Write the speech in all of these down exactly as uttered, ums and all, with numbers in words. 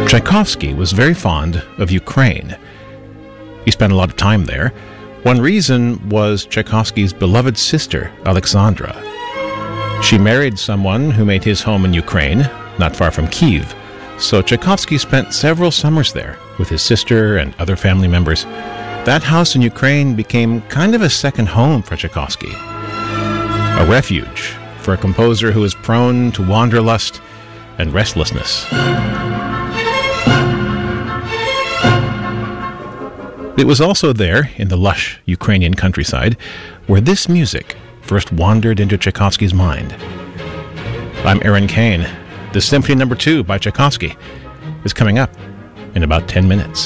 Tchaikovsky was very fond of Ukraine. He spent a lot of time there. One reason was Tchaikovsky's beloved sister, Alexandra. She married someone who made his home in Ukraine, not far from Kyiv, so Tchaikovsky spent several summers there with his sister and other family members. That house in Ukraine became kind of a second home for Tchaikovsky, a refuge for a composer who is prone to wanderlust and restlessness. It was also there, in the lush Ukrainian countryside, where this music first wandered into Tchaikovsky's mind. I'm Aaron Kane. The Symphony Number Two by Tchaikovsky is coming up in about ten minutes.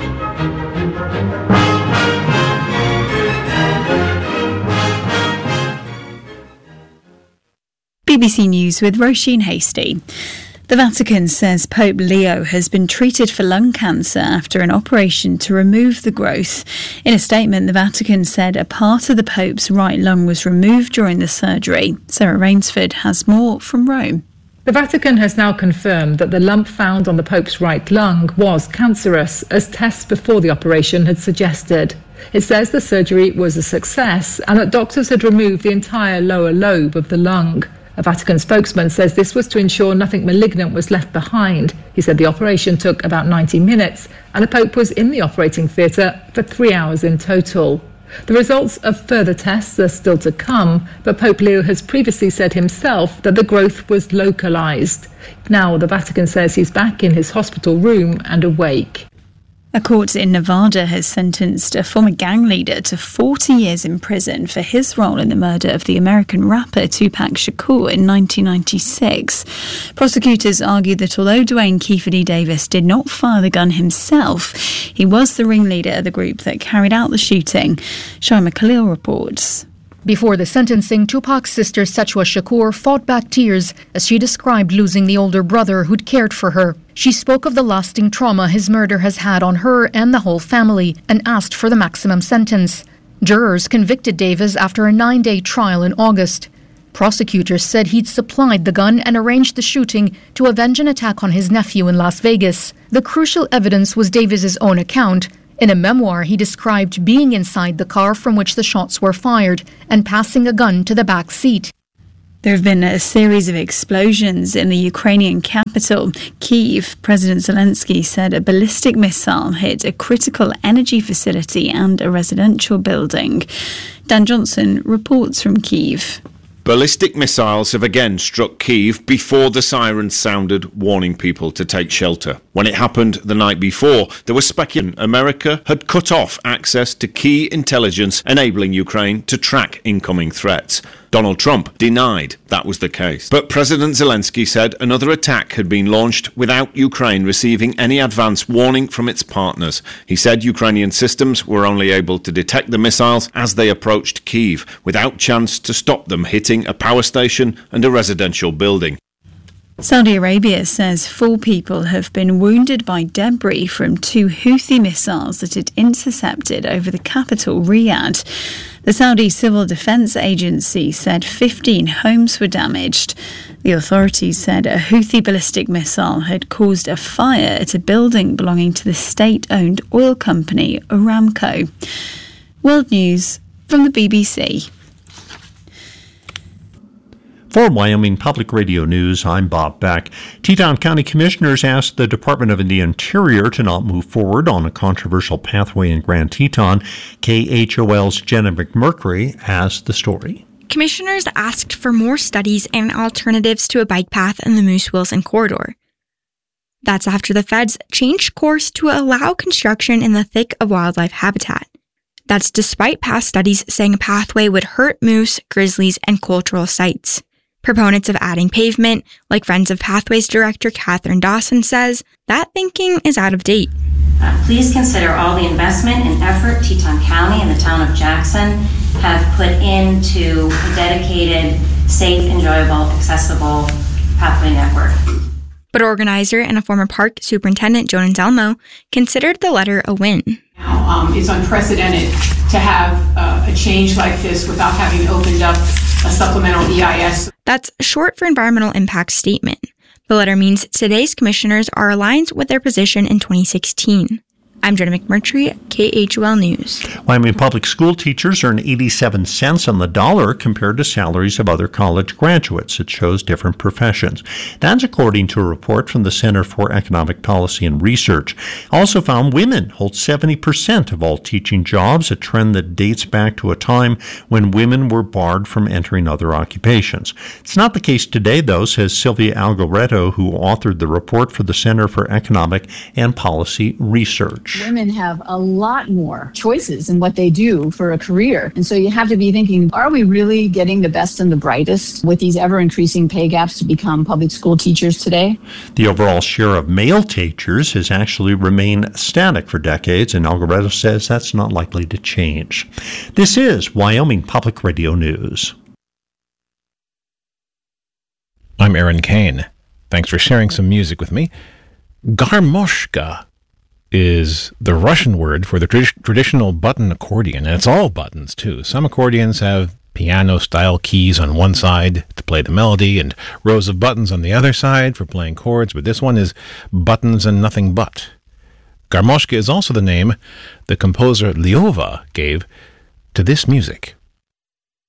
B B C News with Roisin Hastie. The Vatican says Pope Leo has been treated for lung cancer after an operation to remove the growth. In a statement, the Vatican said a part of the Pope's right lung was removed during the surgery. Sarah Rainsford has more from Rome. The Vatican has now confirmed that the lump found on the Pope's right lung was cancerous, as tests before the operation had suggested. It says the surgery was a success and that doctors had removed the entire lower lobe of the lung. A Vatican spokesman says this was to ensure nothing malignant was left behind. He said the operation took about ninety minutes and the Pope was in the operating theatre for three hours in total. The results of further tests are still to come, but Pope Leo has previously said himself that the growth was localised. Now the Vatican says he's back in his hospital room and awake. A court in Nevada has sentenced a former gang leader to forty years in prison for his role in the murder of the American rapper Tupac Shakur in nineteen ninety-six. Prosecutors argue that although Duane Keffe D. Davis did not fire the gun himself, he was the ringleader of the group that carried out the shooting. Shaima Khalil reports. Before the sentencing, Tupac's sister Sechwa Shakur fought back tears as she described losing the older brother who'd cared for her. She spoke of the lasting trauma his murder has had on her and the whole family and asked for the maximum sentence. Jurors convicted Davis after a nine-day trial in August. Prosecutors said he'd supplied the gun and arranged the shooting to avenge an attack on his nephew in Las Vegas. The crucial evidence was Davis's own account. In a memoir, he described being inside the car from which the shots were fired and passing a gun to the back seat. There have been a series of explosions in the Ukrainian capital, Kyiv. President Zelensky said a ballistic missile hit a critical energy facility and a residential building. Dan Johnson reports from Kyiv. Ballistic missiles have again struck Kyiv before the sirens sounded, warning people to take shelter. When it happened the night before, there was speculation America had cut off access to key intelligence, enabling Ukraine to track incoming threats. Donald Trump denied that was the case. But President Zelensky said another attack had been launched without Ukraine receiving any advance warning from its partners. He said Ukrainian systems were only able to detect the missiles as they approached Kyiv, without chance to stop them hitting a power station and a residential building. Saudi Arabia says four people have been wounded by debris from two Houthi missiles that it intercepted over the capital, Riyadh. The Saudi Civil Defense Agency said fifteen homes were damaged. The authorities said a Houthi ballistic missile had caused a fire at a building belonging to the state-owned oil company Aramco. World News from the B B C. For Wyoming Public Radio News, I'm Bob Beck. Teton County Commissioners asked the Department of the Interior to not move forward on a controversial pathway in Grand Teton. K H O L's Jenna McMurtry has the story. Commissioners asked for more studies and alternatives to a bike path in the Moose-Wilson corridor. That's after the feds changed course to allow construction in the thick of wildlife habitat. That's despite past studies saying a pathway would hurt moose, grizzlies, and cultural sites. Proponents of adding pavement, like Friends of Pathways Director Catherine Dawson says, that thinking is out of date. Uh, please consider all the investment and effort Teton County and the town of Jackson have put into a dedicated, safe, enjoyable, accessible pathway network. But organizer and a former park superintendent, Joan Anselmo, considered the letter a win. Now, um, it's unprecedented to have uh, a change like this without having opened up a supplemental E I S. That's short for Environmental Impact Statement. The letter means today's commissioners are aligned with their position in twenty sixteen. I'm Jenna McMurtry, K H O L News. Wyoming public school teachers earn eighty-seven cents on the dollar compared to salaries of other college graduates. It shows different professions. That's according to a report from the Center for Economic Policy and Research. Also found women hold seventy percent of all teaching jobs, a trend that dates back to a time when women were barred from entering other occupations. It's not the case today, though, says Sylvia Algaretto, who authored the report for the Center for Economic and Policy Research. Women have a lot more choices in what they do for a career. And so you have to be thinking, are we really getting the best and the brightest with these ever-increasing pay gaps to become public school teachers today? The overall share of male teachers has actually remained static for decades, and Algaretto says that's not likely to change. This is Wyoming Public Radio News. I'm Aaron Kane. Thanks for sharing some music with me. Garmoshka is the Russian word for the trad- traditional button accordion, and it's all buttons, too. Some accordions have piano-style keys on one side to play the melody and rows of buttons on the other side for playing chords, but this one is buttons and nothing but. Garmoshka is also the name the composer Lyova gave to this music.